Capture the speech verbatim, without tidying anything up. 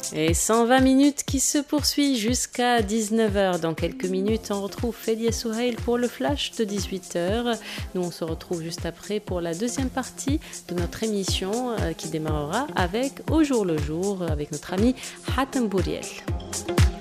Et cent vingt minutes qui se poursuit jusqu'à dix-neuf heures. Dans quelques minutes, on retrouve Fedi et Souhail pour le flash de dix-huit heures. Nous, on se retrouve juste après pour la deuxième partie de notre émission euh, qui démarrera avec Au jour le jour avec notre ami Hatem Bouriel.